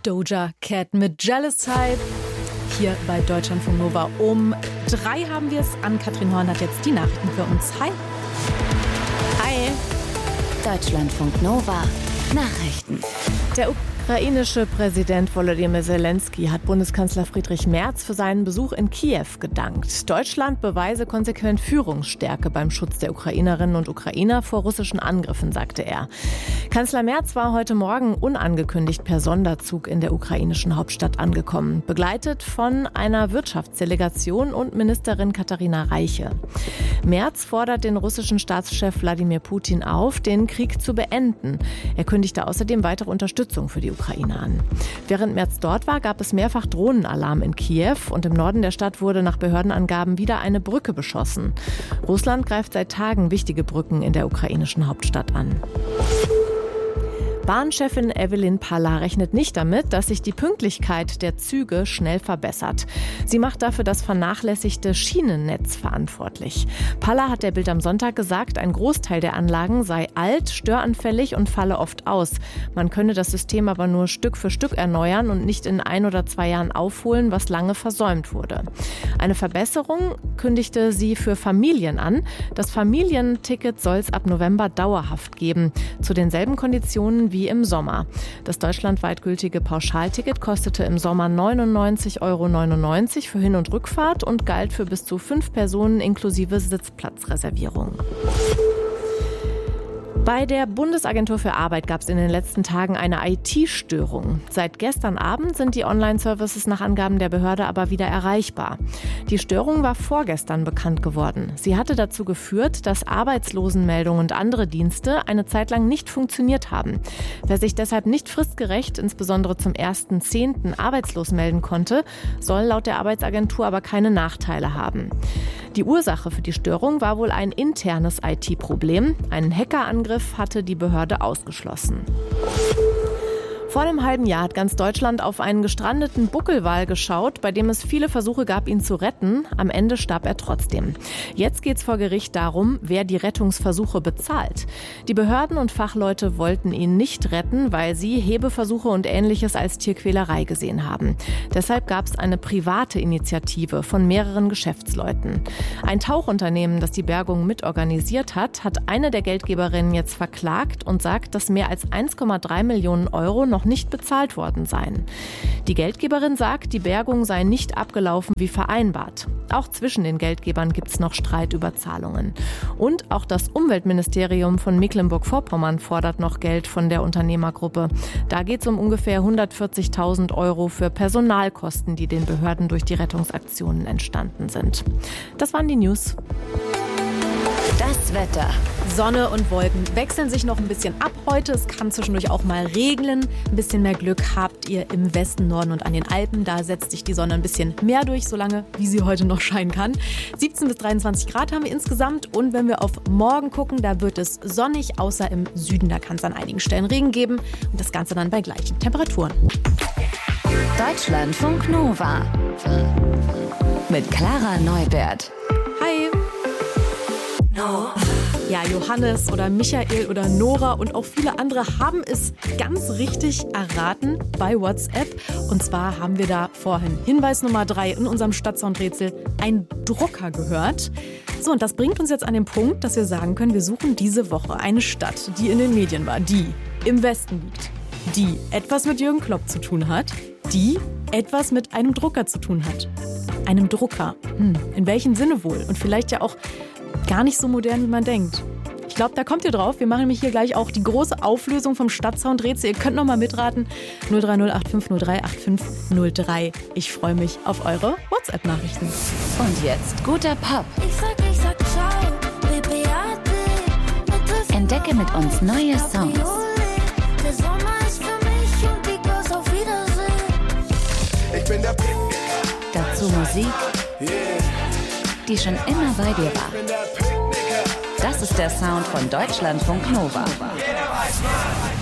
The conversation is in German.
Doja Cat mit Jealous Type. Hier bei Deutschlandfunk Nova um 3 haben wir es. Ann-Kathrin Horn hat jetzt die Nachrichten für uns. Hi. Hi. Deutschlandfunk Nova Nachrichten. Der ukrainische Präsident Volodymyr Zelensky hat Bundeskanzler Friedrich Merz für seinen Besuch in Kiew gedankt. Deutschland beweise konsequent Führungsstärke beim Schutz der Ukrainerinnen und Ukrainer vor russischen Angriffen, sagte er. Kanzler Merz war heute Morgen unangekündigt per Sonderzug in der ukrainischen Hauptstadt angekommen, begleitet von einer Wirtschaftsdelegation und Ministerin Katharina Reiche. Merz fordert den russischen Staatschef Wladimir Putin auf, den Krieg zu beenden. Er kündigte außerdem weitere Unterstützung für die Ukraine an. Während Merz dort war, gab es mehrfach Drohnenalarm in Kiew und im Norden der Stadt wurde nach Behördenangaben wieder eine Brücke beschossen. Russland greift seit Tagen wichtige Brücken in der ukrainischen Hauptstadt an. Bahnchefin Evelyn Palla rechnet nicht damit, dass sich die Pünktlichkeit der Züge schnell verbessert. Sie macht dafür das vernachlässigte Schienennetz verantwortlich. Palla hat der Bild am Sonntag gesagt, ein Großteil der Anlagen sei alt, störanfällig und falle oft aus. Man könne das System aber nur Stück für Stück erneuern und nicht in 1 oder 2 Jahren aufholen, was lange versäumt wurde. Eine Verbesserung kündigte sie für Familien an. Das Familienticket soll es ab November dauerhaft geben, zu denselben Konditionen wie im Sommer. Das deutschlandweit gültige Pauschalticket kostete im Sommer 99,99 € für Hin- und Rückfahrt und galt für bis zu 5 Personen inklusive Sitzplatzreservierung. Bei der Bundesagentur für Arbeit gab es in den letzten Tagen eine IT-Störung. Seit gestern Abend sind die Online-Services nach Angaben der Behörde aber wieder erreichbar. Die Störung war vorgestern bekannt geworden. Sie hatte dazu geführt, dass Arbeitslosenmeldungen und andere Dienste eine Zeit lang nicht funktioniert haben. Wer sich deshalb nicht fristgerecht, insbesondere zum 1.10. arbeitslos melden konnte, soll laut der Arbeitsagentur aber keine Nachteile haben. Die Ursache für die Störung war wohl ein internes IT-Problem. Einen Hackerangriff hatte die Behörde ausgeschlossen. Vor einem halben Jahr hat ganz Deutschland auf einen gestrandeten Buckelwal geschaut, bei dem es viele Versuche gab, ihn zu retten. Am Ende starb er trotzdem. Jetzt geht es vor Gericht darum, wer die Rettungsversuche bezahlt. Die Behörden und Fachleute wollten ihn nicht retten, weil sie Hebeversuche und Ähnliches als Tierquälerei gesehen haben. Deshalb gab es eine private Initiative von mehreren Geschäftsleuten. Ein Tauchunternehmen, das die Bergung mitorganisiert hat, hat eine der Geldgeberinnen jetzt verklagt und sagt, dass mehr als 1,3 Millionen € noch nicht bezahlt worden seien. Die Geldgeberin sagt, die Bergung sei nicht abgelaufen wie vereinbart. Auch zwischen den Geldgebern gibt es noch Streit über Zahlungen. Und auch das Umweltministerium von Mecklenburg-Vorpommern fordert noch Geld von der Unternehmergruppe. Da geht es um ungefähr 140.000 € für Personalkosten, die den Behörden durch die Rettungsaktionen entstanden sind. Das waren die News. Das Wetter. Sonne und Wolken wechseln sich noch ein bisschen ab heute. Es kann zwischendurch auch mal regnen. Ein bisschen mehr Glück habt ihr im Westen, Norden und an den Alpen. Da setzt sich die Sonne ein bisschen mehr durch, solange wie sie heute noch scheinen kann. 17 bis 23 Grad haben wir insgesamt. Und wenn wir auf morgen gucken, da wird es sonnig, außer im Süden. Da kann es an einigen Stellen Regen geben. Und das Ganze dann bei gleichen Temperaturen. Deutschlandfunk Nova. Mit Clara Neubert. Hi. Ja, Johannes oder Michael oder Nora und auch viele andere haben es ganz richtig erraten bei WhatsApp. Und zwar haben wir da vorhin Hinweis Nummer 3 in unserem Stadtsoundrätsel ein Drucker gehört. So, und das bringt uns jetzt an den Punkt, dass wir sagen können, wir suchen diese Woche eine Stadt, die in den Medien war, die im Westen liegt, die etwas mit Jürgen Klopp zu tun hat, die etwas mit einem Drucker zu tun hat. Einem Drucker. In welchem Sinne wohl? Und vielleicht ja auch gar nicht so modern, wie man denkt. Ich glaube, da kommt ihr drauf. Wir machen nämlich hier gleich auch die große Auflösung vom Stadtsoundrätsel. Ihr könnt noch mal mitraten. 03085038503. Ich freue mich auf eure WhatsApp-Nachrichten. Und jetzt guter Pop. Ich sag ciao, Entdecke mit uns neue Songs. Der Sommer ist für mich und die Girls auf Wiedersehen. Ich bin der Picknicker. Dazu Musik, die schon immer bei dir war. Das ist der Sound von Deutschlandfunk Nova. Jeder weiß, was